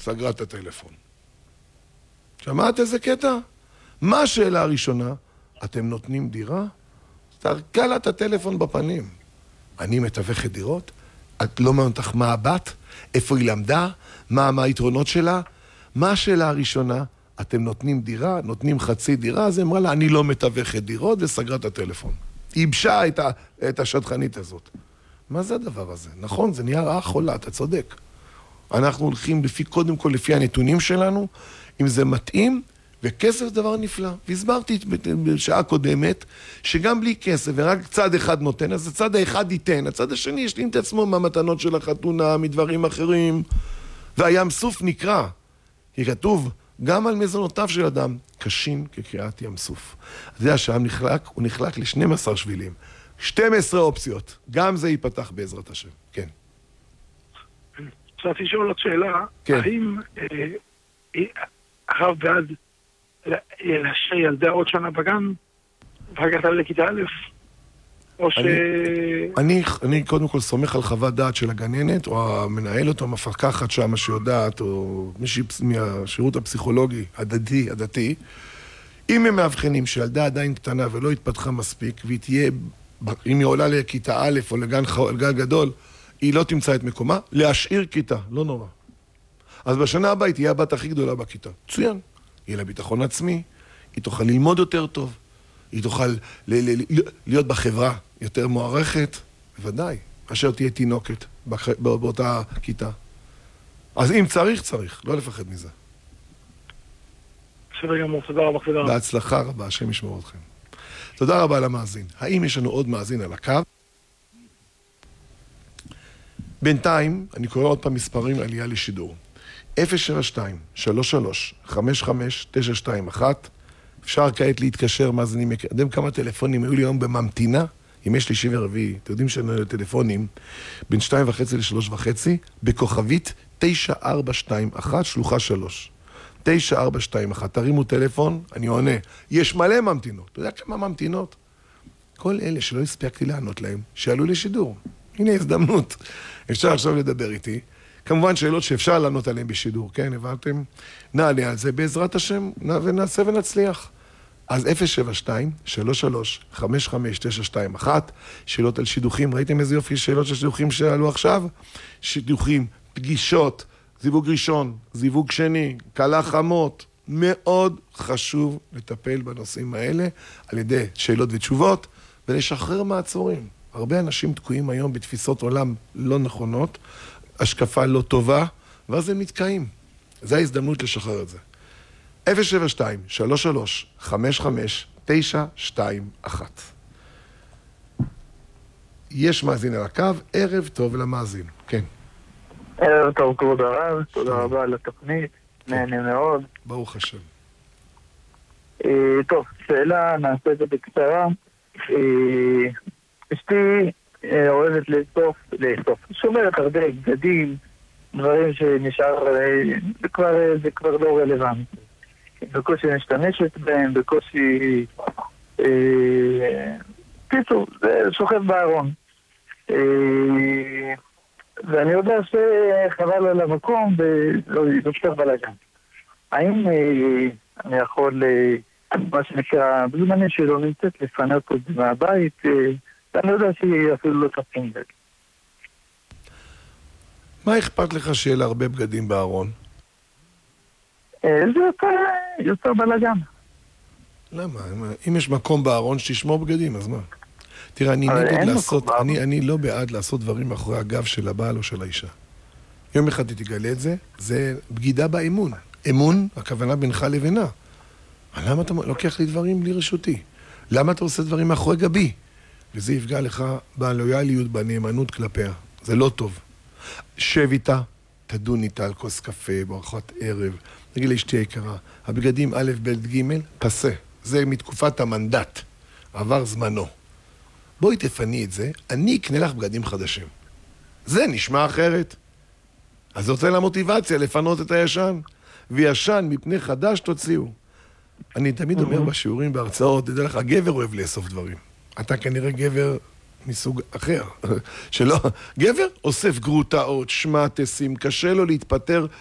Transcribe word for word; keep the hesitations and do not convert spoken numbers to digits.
סגרה את הטלפון. שמעת איזה קטע? מה השאלה הראשונה? אתם נותנים דירה? תרקה לה את הטלפון בפנים. אני מתווכת דירות? את לא מעניין אותך מה הבת? איפה היא למדה? מה, מה היתרונות שלה? מה השאלה הראשונה? אתם נותנים דירה? נותנים חצי דירה? אז אמרה לה, אני לא מתווכת דירות, וסגרה את הטלפון. היא ייבשה את, ה, את השטחנית הזאת. מה זה הדבר הזה? נכון, זה נהיה רעה חולה, אתה צודק. אנחנו הולכים לפי, קודם כל לפי הנתונים שלנו, אם זה מתאים, וכסף זה דבר נפלא. והסברתי בשעה קודמת, שגם בלי כסף, ורק צד אחד נותן, אז הצד האחד ייתן. הצד השני ישלים את עצמו מהמתנות של החתונה, מדברים אחרים. והים סוף נקרא, כי כתוב, גם על מזונותיו של אדם, קשים כקריאת ים סוף. אז זה השם נחלק, הוא נחלק ל-שנים עשר שבילים. שתים עשרה אופציות. גם זה ייפתח בעזרת השם. כן. רציתי לשאול עוד שאלה, כן. האם הרב בעד להשאיר ילדה עוד שנה בגן, ואחר כך לכיתה א', או ש... אני, אני קודם כל סומך על חוות דעת של הגננת, או המנהלת, או המפקחת שם שיודעת, או מישהי מהשירות הפסיכולוגי, הדתי, הדתי. אם הם מאבחנים שילדה עדיין קטנה ולא התפתחה מספיק, והיא תהיה, אם היא עולה לכיתה א' או לגן, לגן גדול, היא לא תמצא את מקומה, להשאיר כיתה, לא נורא. אז בשנה הבאה היא תהיה הבת הכי גדולה בכיתה. צוין. יהיה לה ביטחון עצמי, היא תוכל ללמוד יותר טוב, היא תוכל ל- ל- ל- להיות בחברה יותר מוערכת, בוודאי, אשר תהיה תינוקת בח... באותה כיתה. אז אם צריך, צריך, לא לפחד מזה. בסדר גמור, תודה רבה, תודה רבה. בהצלחה רבה, השם ישמור אתכם. תודה רבה למאזין. האם יש לנו עוד מאזין על הקו? בינתיים, אני קורא עוד פעם מספרים עלייה לשידור. אפס שבע שתיים שלוש שלוש חמש חמש תשע שתיים אחת. אפשר כעת להתקשר מאזינים. אתם יודעים כמה טלפונים היו לי היום בממתינה? אם יש לי שישי ורביעי, אתם יודעים שאני יודע טלפונים בין שתיים וחצי לשלוש וחצי, בכוכבית תשע ארבע שתיים אחת, שלוחה שלוש. תשע ארבע שתיים אחת, תרימו טלפון, אני עונה. יש מלא ממתינות. אתה יודע כמה ממתינות? כל אלה שלא הספקתי לענות להם, שעלו לשידור. הנה הזדמנות. אפשר עכשיו לדבר איתי. כמובן שאלות שאפשר לענות עליהן בשידור, כן, הבנתם? נעלה על זה בעזרת השם, ונעשה ונצליח. אז אפס שבע שתיים שלוש שלוש חמש חמש תשע שתיים אחת, שאלות על שידוכים, ראיתם איזה יופי שאלות של שידוכים שעלו עכשיו? שידוכים, פגישות, זיווג ראשון, זיווג שני, קלה חמות, מאוד חשוב לטפל בנושאים האלה, על ידי שאלות ותשובות, ולשחרר מעצורים. הרבה אנשים תקועים היום בתפיסות עולם לא נכונות, השקפה לא טובה, ואז הם נתקעים. זו ההזדמנות לשחרר את זה. אפס שבע שתיים שלוש שלוש חמש חמש תשע שתיים אחת. יש מאזין על הקו, ערב טוב למאזין. כן. ערב טוב כבוד הרב, תודה רבה על התוכנית, נהנה מאוד. ברוך השם. טוב, שאלה, נעשה את זה בקצרה. אשתי אוהבת לאסוף, לאסוף. שומרת הרבה בגדים, דברים שנשאר, זה כבר, זה כבר לא רלוונטי. בקושי משתמשת בהם, בקושי... קיצור, זה שוכב בארון. ואני יודע שחבל על המקום ולא יוצר בלגן. האם אני יכול, מה שנקרא, בזמנים שלא נמצאת, לפנות את זה מהבית, ואני יודע שהיא אפילו לא תפים בזה. מה אכפת לך שיהיה לה הרבה בגדים בארון? זה יותר, יותר בלגן. למה? אם יש מקום בארון שתשמור בגדים, אז מה? תראה, אני נגד לעשות, אני, אני לא בעד לעשות דברים מאחורי הגב של הבעל או של האישה. יום אחד תגלה את זה, זה בגידה באמון. אמון, הכוונה בינך לבינה. למה אתה לוקח לי דברים בלי רשותי? למה אתה עושה דברים מאחורי גבי? וזה יפגע לך בלויאליות, בנאמנות כלפיה. זה לא טוב. שב איתה, תדון איתה על כוס קפה, בארוחת ערב. נגיד לאשתי היקרה, הבגדים א' ב' ג' פסה. זה מתקופת המנדט. עבר זמנו. בואי תפני את זה, אני אקנה לך בגדים חדשים. זה נשמע אחרת. אז זה רוצה לה מוטיבציה לפנות את הישן. וישן מפני חדש תוציאו. אני תמיד אומר בשיעורים, בהרצאות, תדע לך, הגבר אוהב לאסוף דברים. אתה כנראה גבר מסוג אחר. שלא, גבר אוסף גרוטאות, שמטסים, קשה לו להתפטר